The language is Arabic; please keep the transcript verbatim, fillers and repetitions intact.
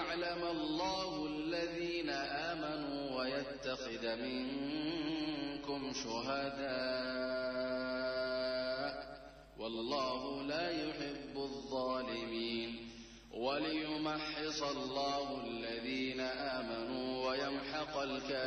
ويعلم الله الذين آمنوا ويتخذ منكم شهداء والله لا يحب الظالمين وليمحص الله الذين آمنوا ويمحق الكافرين